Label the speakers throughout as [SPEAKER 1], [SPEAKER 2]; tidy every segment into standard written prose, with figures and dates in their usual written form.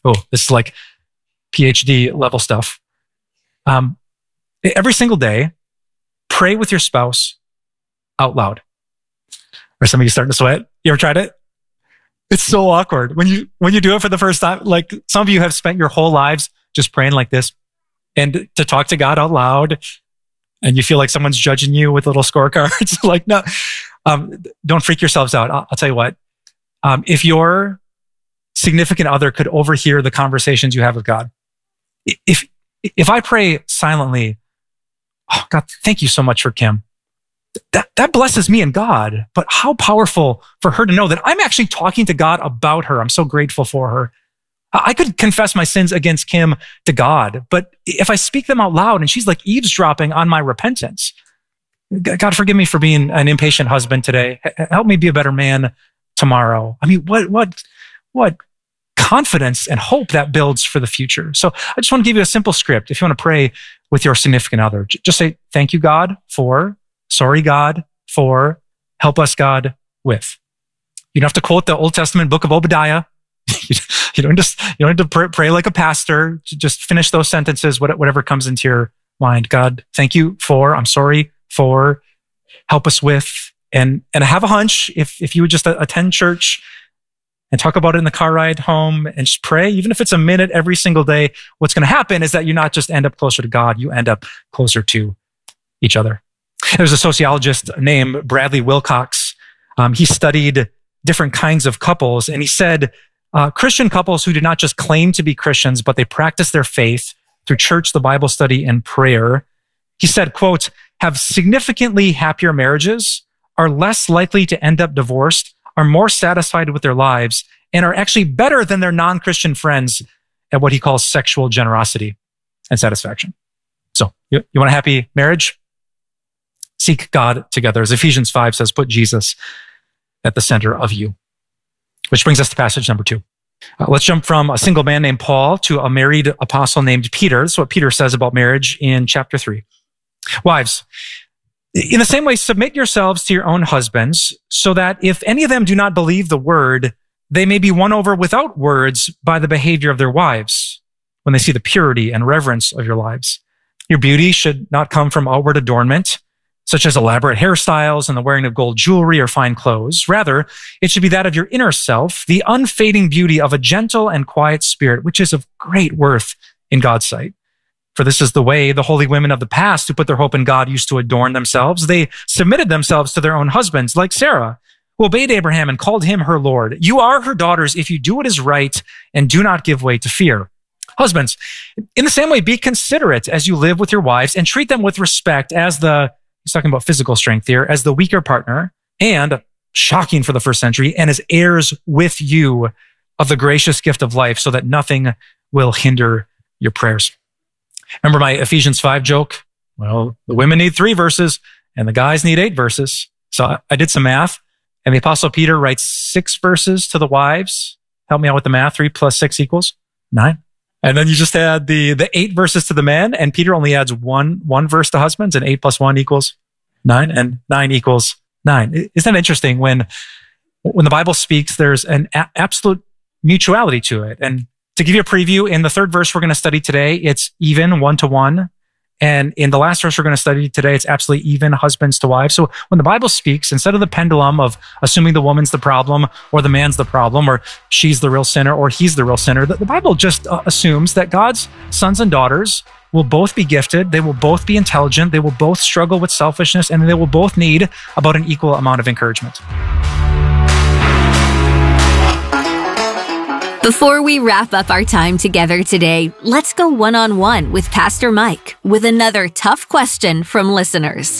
[SPEAKER 1] Oh, this is like PhD level stuff. Every single day, pray with your spouse out loud. Or some of you starting to sweat? You ever tried it? It's so awkward when you do it for the first time. Like some of you have spent your whole lives just praying like this, and to talk to God out loud, and you feel like someone's judging you with little scorecards. Like, no, don't freak yourselves out. I'll tell you what. If your significant other could overhear the conversations you have with God, if I pray silently, oh God, thank you so much for Kim. That blesses me and God, but how powerful for her to know that I'm actually talking to God about her. I'm so grateful for her. I could confess my sins against Kim to God, but if I speak them out loud and she's like eavesdropping on my repentance, God, forgive me for being an impatient husband today. Help me be a better man tomorrow. I mean, what confidence and hope that builds for the future. So I just want to give you a simple script. If you want to pray with your significant other, just say, thank you, God, for, sorry, God, for, help us, God, with. You don't have to quote the Old Testament book of Obadiah. You don't have to pray like a pastor. Just finish those sentences, whatever comes into your mind. God, thank you for, I'm sorry for, help us with. And I have a hunch, if you would just attend church and talk about it in the car ride home and just pray, even if it's a minute every single day, what's going to happen is that you not just end up closer to God, you end up closer to each other. There's a sociologist named Bradley Wilcox. He studied different kinds of couples, and he said, Christian couples who do not just claim to be Christians, but they practice their faith through church, the Bible study, and prayer. He said, quote, have significantly happier marriages, are less likely to end up divorced, are more satisfied with their lives, and are actually better than their non-Christian friends at what he calls sexual generosity and satisfaction. So you want a happy marriage? Seek God together. As Ephesians 5 says, put Jesus at the center of you. Which brings us to passage number 2. Let's jump from a single man named Paul to a married apostle named Peter. This is what Peter says about marriage in chapter 3. Wives, in the same way, submit yourselves to your own husbands, so that if any of them do not believe the word, they may be won over without words by the behavior of their wives, when they see the purity and reverence of your lives. Your beauty should not come from outward adornment, such as elaborate hairstyles and the wearing of gold jewelry or fine clothes. Rather, it should be that of your inner self, the unfading beauty of a gentle and quiet spirit, which is of great worth in God's sight. For this is the way the holy women of the past who put their hope in God used to adorn themselves. They submitted themselves to their own husbands, like Sarah, who obeyed Abraham and called him her Lord. You are her daughters if you do what is right and do not give way to fear. Husbands, in the same way, be considerate as you live with your wives and treat them with respect as he's talking about physical strength here, as the weaker partner, and, shocking for the first century, and as heirs with you of the gracious gift of life, so that nothing will hinder your prayers. Remember my Ephesians 5 joke? Well, the women need 3 verses, and the guys need 8 verses. So I did some math, and the Apostle Peter writes 6 verses to the wives. Help me out with the math. 3 plus 6 equals 9. And then you just add the 8 verses to the men, and Peter only adds one verse to husbands, and 8 plus 1 equals 9, and 9 equals 9. Isn't that interesting? When the Bible speaks, there's an absolute mutuality to it. And to give you a preview, in the 3rd verse we're going to study today, it's even 1-to-1. And in the last verse we're going to study today, it's absolutely even husbands to wives. So when the Bible speaks, instead of the pendulum of assuming the woman's the problem or the man's the problem or she's the real sinner or he's the real sinner, the Bible just assumes that God's sons and daughters will both be gifted, they will both be intelligent, they will both struggle with selfishness, and they will both need about an equal amount of encouragement.
[SPEAKER 2] Before we wrap up our time together today, let's go one-on-one with Pastor Mike with another tough question from listeners.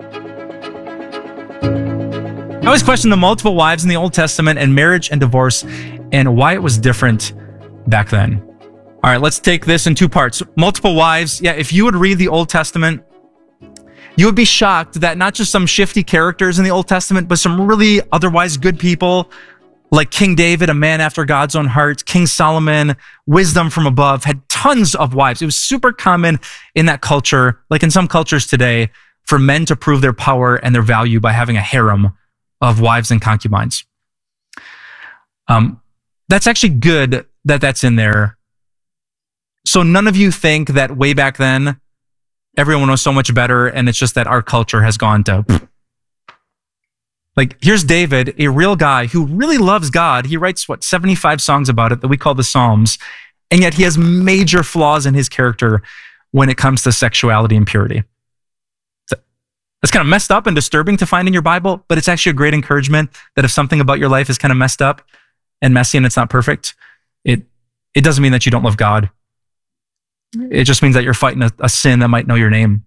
[SPEAKER 1] I always question the multiple wives in the Old Testament and marriage and divorce and why it was different back then. All right, let's take this in 2 parts. Multiple wives. Yeah, if you would read the Old Testament, you would be shocked that not just some shifty characters in the Old Testament, but some really otherwise good people like King David, a man after God's own heart, King Solomon, wisdom from above, had tons of wives. It was super common in that culture, like in some cultures today, for men to prove their power and their value by having a harem of wives and concubines. That's actually good that that's in there. So none of you think that way back then, everyone was so much better, and it's just that our culture has gone to... Like, here's David, a real guy who really loves God. He writes, 75 songs about it that we call the Psalms, and yet he has major flaws in his character when it comes to sexuality and purity. It's kind of messed up and disturbing to find in your Bible, but it's actually a great encouragement that if something about your life is kind of messed up and messy and it's not perfect, it doesn't mean that you don't love God. It just means that you're fighting a sin that might know your name.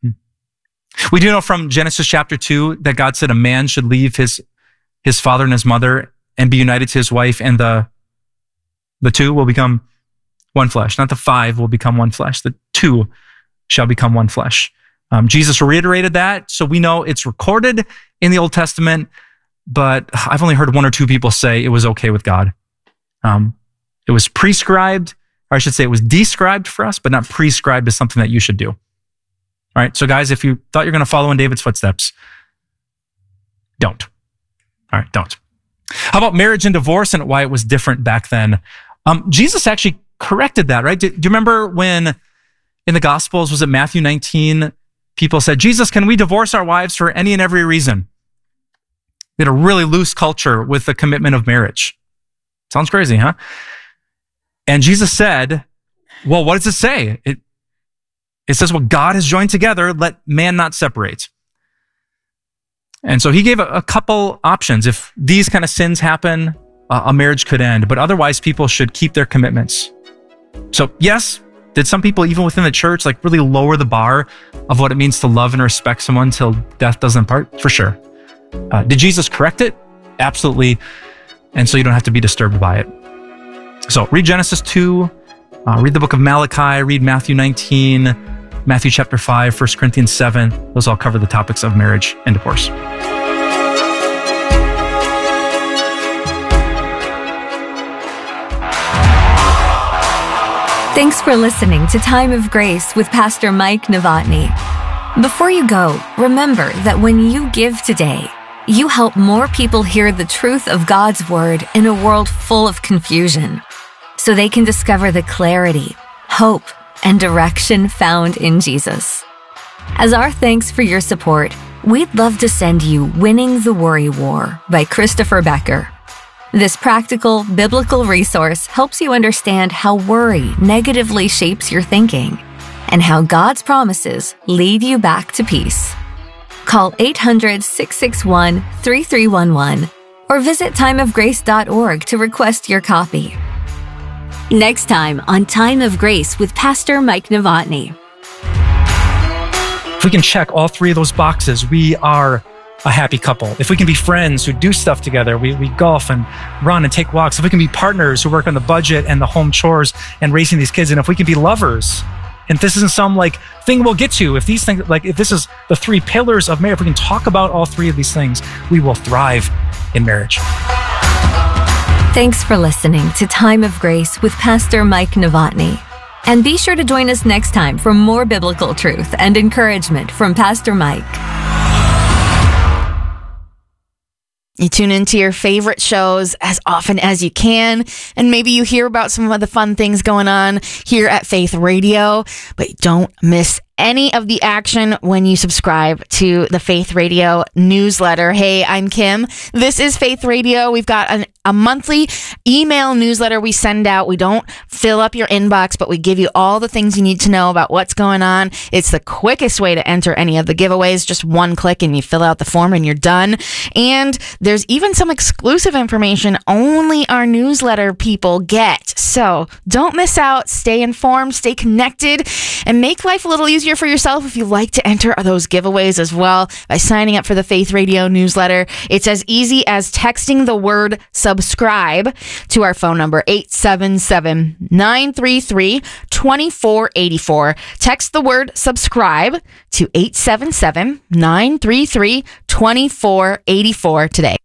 [SPEAKER 1] We do know from Genesis chapter 2 that God said a man should leave his father and his mother and be united to his wife, and the two will become one flesh. Not the five will become one flesh. The two shall become one flesh. Jesus reiterated that, so we know it's recorded in the Old Testament, but I've only heard one or two people say it was okay with God. It was prescribed, or I should say it was described for us, but not prescribed as something that you should do. All right, so guys, if you thought you're going to follow in David's footsteps, don't. All right, don't. How about marriage and divorce and why it was different back then? Jesus actually corrected that, right? Do you remember when in the Gospels, was it Matthew 19, people said, Jesus, can we divorce our wives for any and every reason? We had a really loose culture with the commitment of marriage. Sounds crazy, huh? And Jesus said, well, what does it say? It says, what God has joined together, let man not separate. And so he gave a couple options. If these kind of sins happen, a marriage could end, but otherwise people should keep their commitments. So yes, did some people even within the church like really lower the bar of what it means to love and respect someone till death does them part? For sure. Did Jesus correct it? Absolutely. And so you don't have to be disturbed by it. So read Genesis 2, read the book of Malachi, read Matthew 19, Matthew chapter 5, 1 Corinthians 7. Those all cover the topics of marriage and divorce.
[SPEAKER 2] Thanks for listening to Time of Grace with Pastor Mike Novotny. Before you go, remember that when you give today, you help more people hear the truth of God's Word in a world full of confusion, so they can discover the clarity, hope, and direction found in Jesus. As our thanks for your support, we'd love to send you Winning the Worry War by Christopher Becker. This practical, biblical resource helps you understand how worry negatively shapes your thinking and how God's promises lead you back to peace. Call 800-661-3311 or visit timeofgrace.org to request your copy. Next time on Time of Grace with Pastor Mike Novotny.
[SPEAKER 1] If we can check all three of those boxes, we are a happy couple. If we can be friends who do stuff together, we golf and run and take walks. If we can be partners who work on the budget and the home chores and raising these kids, and if we can be lovers, and this isn't some like thing we'll get to, if these things, like if this is the three pillars of marriage, if we can talk about all three of these things, we will thrive in marriage.
[SPEAKER 2] Thanks for listening to Time of Grace with Pastor Mike Novotny. And be sure to join us next time for more biblical truth and encouragement from Pastor Mike.
[SPEAKER 3] You tune into your favorite shows as often as you can, and maybe you hear about some of the fun things going on here at Faith Radio, but don't miss any of the action when you subscribe to the Faith Radio newsletter. Hey, I'm Kim. This is Faith Radio. We've got a monthly email newsletter we send out. We don't fill up your inbox, but we give you all the things you need to know about what's going on. It's the quickest way to enter any of the giveaways. Just one click and you fill out the form and you're done. And there's even some exclusive information only our newsletter people get. So don't miss out. Stay informed, stay connected, and make life a little easier for yourself if you like to enter those giveaways as well by signing up for the Faith Radio newsletter. It's as easy as texting the word subscribe to our phone number 877-933-2484. Text the word subscribe to 877-933-2484 today.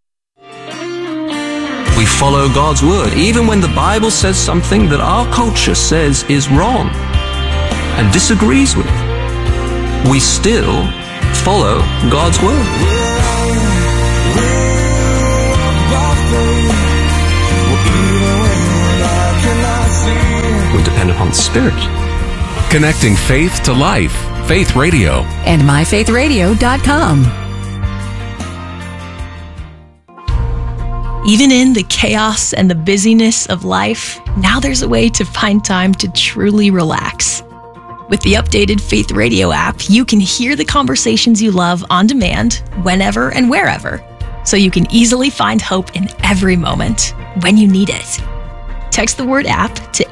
[SPEAKER 4] We follow God's word even when the Bible says something that our culture says is wrong and disagrees with. We still follow God's word.
[SPEAKER 5] Even when I cannot
[SPEAKER 4] upon the Spirit.
[SPEAKER 5] Connecting faith to life. Faith Radio.
[SPEAKER 6] And myfaithradio.com.
[SPEAKER 7] Even in the chaos and the busyness of life, now there's a way to find time to truly relax. With the updated Faith Radio app, you can hear the conversations you love on demand, whenever and wherever, so you can easily find hope in every moment when you need it. Text the word app to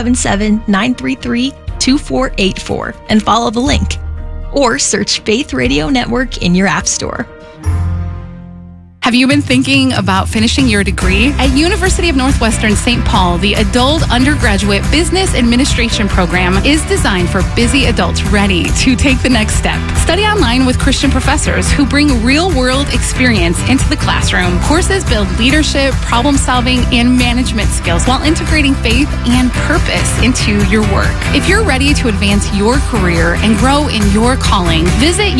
[SPEAKER 7] 877-933-2484 and follow the link. Or search Faith Radio Network in your app store.
[SPEAKER 8] Have you been thinking about finishing your degree? At University of Northwestern St. Paul, the Adult Undergraduate Business Administration program is designed for busy adults ready to take the next step. Study online with Christian professors who bring real-world experience into the classroom. Courses build leadership, problem-solving, and management skills while integrating faith and purpose into your work. If you're ready to advance your career and grow in your calling, visit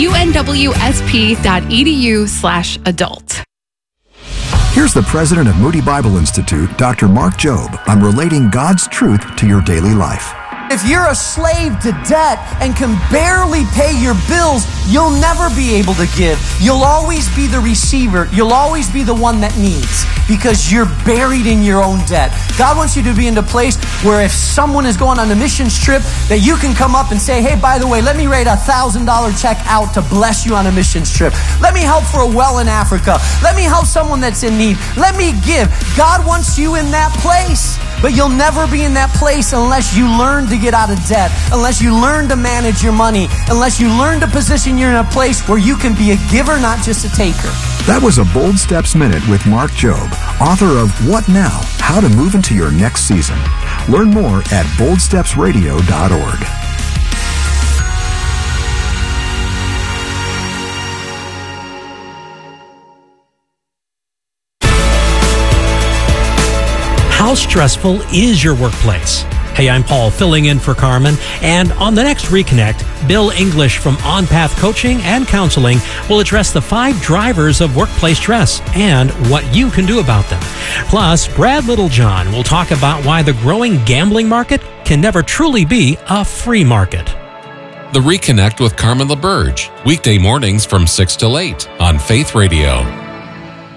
[SPEAKER 8] unwsp.edu/adult.
[SPEAKER 9] Here's the president of Moody Bible Institute, Dr. Mark Jobe, on relating God's truth to your daily life.
[SPEAKER 10] If you're a slave to debt and can barely pay your bills, you'll never be able to give. You'll always be the receiver. You'll always be the one that needs because you're buried in your own debt. God wants you to be in a place where if someone is going on a missions trip, that you can come up and say, hey, by the way, let me write $1,000 check out to bless you on a missions trip. Let me help for a well in Africa. Let me help someone that's in need. Let me give. God wants you in that place. But you'll never be in that place unless you learn to get out of debt, unless you learn to manage your money, unless you learn to position you in a place where you can be a giver, not just a taker.
[SPEAKER 9] That was a Bold Steps Minute with Mark Jobe, author of What Now? How to Move into Your Next Season. Learn more at boldstepsradio.org.
[SPEAKER 11] How stressful is your workplace? Hey, I'm Paul, filling in for Carmen. And on the next Reconnect, Bill English from On Path Coaching and Counseling will address the 5 drivers of workplace stress and what you can do about them. Plus, Brad Littlejohn will talk about why the growing gambling market can never truly be a free market.
[SPEAKER 5] The Reconnect with Carmen LaBerge, weekday mornings from 6 till 8 on Faith Radio.